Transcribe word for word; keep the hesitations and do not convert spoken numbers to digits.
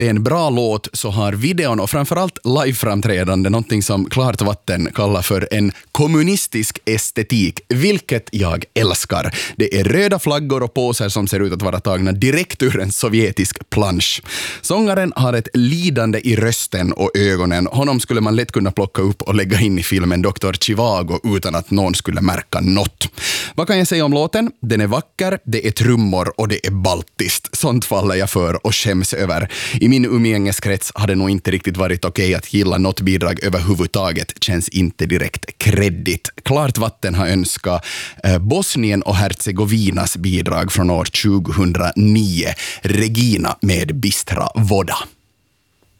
är en bra låt så har videon och framförallt liveframträdande någonting som Klart Vatten kallar för en kommunistisk estetik, vilket jag älskar. Det är röda flaggor och påsar som ser ut att vara tagna direkt ur en sovjetisk plansch. Sångaren har ett lidande i rösten och ögonen. Honom skulle man lätt kunna plocka upp och lägga in i filmen doktor Chivago utan att någon skulle märka något. Vad kan jag säga om låten? Den är vacker, det är trummor och det är baltiskt. Sånt faller jag för och skäms över. I min umgängeskrets hade nog inte riktigt varit okej att gilla något bidrag överhuvudtaget. Känns inte direkt kreddigt. Klart Vatten har önskat eh, Bosnien och Herzegovinas bidrag från år tjugohundranio. Regina med Bistra Voda.